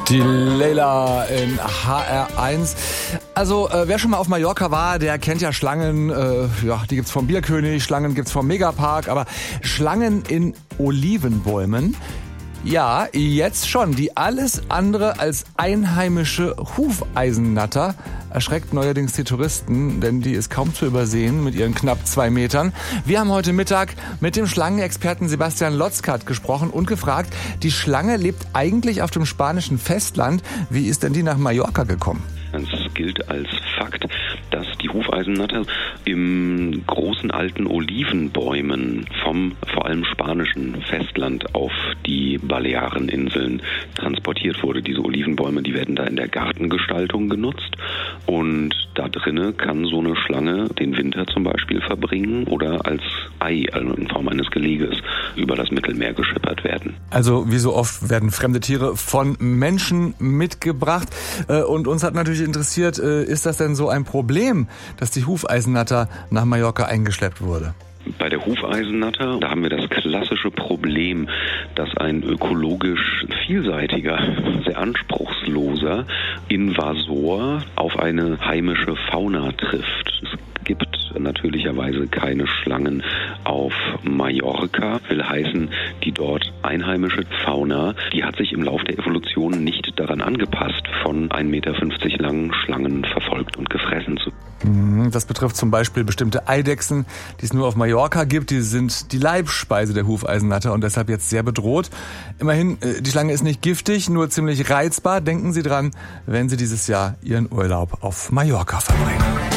Die Leila in HR1. Also wer schon mal auf Mallorca war, der kennt ja Schlangen. Die gibt's vom Bierkönig, Schlangen gibt's vom Megapark, aber Schlangen in Olivenbäumen? Ja, jetzt schon. Die alles andere als einheimische Hufeisennatter erschreckt neuerdings die Touristen, denn die ist kaum zu übersehen mit ihren knapp 2 Metern. Wir haben heute Mittag mit dem Schlangenexperten Sebastian Lotzkat gesprochen und gefragt, die Schlange lebt eigentlich auf dem spanischen Festland. Wie ist denn die nach Mallorca gekommen? Es gilt als Fakt, dass die Hufeisennatter im großen alten Olivenbäumen vom vor allem spanischen Festland auf die Baleareninseln transportiert wurde. Diese Olivenbäume, die werden da in der Gartengestaltung genutzt und da drinnen kann so eine Schlange den Winter zum Beispiel verbringen oder als Ei, also in Form eines Geleges, über das Mittelmeer geschippert werden. Also wie so oft werden fremde Tiere von Menschen mitgebracht und uns hat natürlich interessiert, ist das denn so ein Problem, dass die Hufeisennatter nach Mallorca eingeschleppt wurde? Bei der Hufeisennatter, da haben wir das klassische Problem, dass ein ökologisch vielseitiger, sehr anspruchsloser Invasor auf eine heimische Fauna trifft. Es gibt natürlicherweise keine Schlangen auf Mallorca, will heißen, die dort einheimische Fauna, die hat sich im Laufe der Evolution nicht daran angepasst, von 1,50 Meter langen Schlangen verfolgt und gefressen zu werden. Das betrifft zum Beispiel bestimmte Eidechsen, die es nur auf Mallorca gibt. Die sind die Leibspeise der Hufeisennatter und deshalb jetzt sehr bedroht. Immerhin, die Schlange ist nicht giftig, nur ziemlich reizbar. Denken Sie dran, wenn Sie dieses Jahr Ihren Urlaub auf Mallorca verbringen.